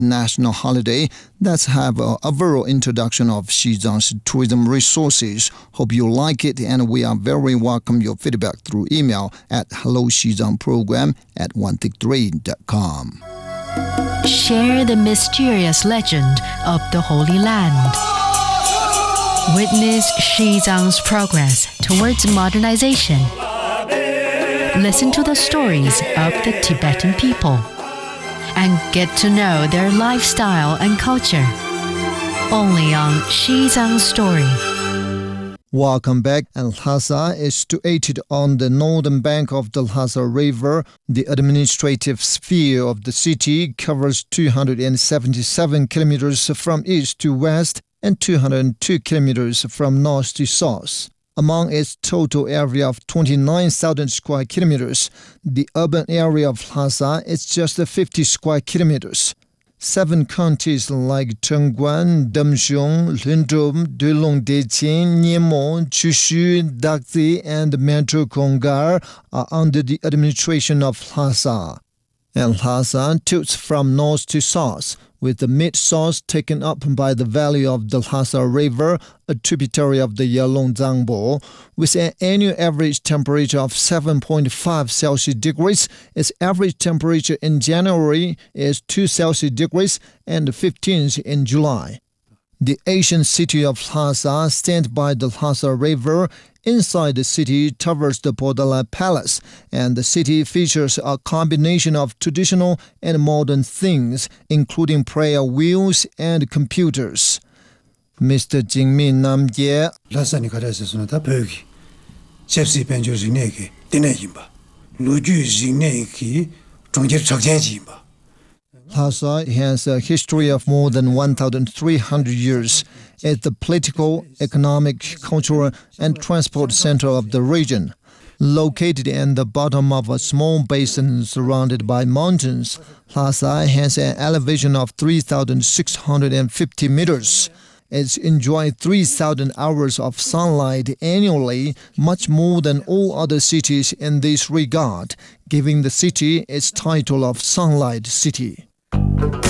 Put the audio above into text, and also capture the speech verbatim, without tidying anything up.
national holiday. Let's have a, a overall introduction of Xizang's tourism resources. Hope you like it, and we are very welcome your feedback through email at hello xizang program at one six three dot com. Share the mysterious legend of the Holy Land. Witness Xizang's progress towards modernization. Listen to the stories of the Tibetan people and get to know their lifestyle and culture. Only on Xizang Story. Welcome back. Lhasa is situated on the northern bank of the Lhasa River. The administrative sphere of the city covers two hundred seventy-seven kilometers from east to west and two hundred two kilometers from north to south. Among its total area of twenty-nine thousand square kilometers, the urban area of Lhasa is just fifty square kilometers. Seven counties like Chengguan, Demxiong, Lundum, Dulong-Deqing, Niemo, Chushu, Daxi, and Metro Kongar are under the administration of Lhasa. And Lhasa tilts from north to south, with the mid-south taken up by the valley of the Lhasa River, a tributary of the Yalong Zangbo. With an annual average temperature of seven point five Celsius degrees, its average temperature in January is two Celsius degrees and fifteenth in July. The ancient city of Lhasa stands by the Lhasa River. Inside the city towers the Podala Palace, and the city features a combination of traditional and modern things, including prayer wheels and computers. Mister Jingmin Namye, Lhasa ni karasa suna ta pyogi. Chepsi penjo rinne ki dine yimba. Luju rinne ki zhongjer chakjen yimba. Lhasa has a history of more than one thousand three hundred years. It's the political, economic, cultural, and transport center of the region. Located in the bottom of a small basin surrounded by mountains, Lhasa has an elevation of three thousand six hundred fifty meters. It's enjoyed three thousand hours of sunlight annually, much more than all other cities in this regard, giving the city its title of Sunlight City.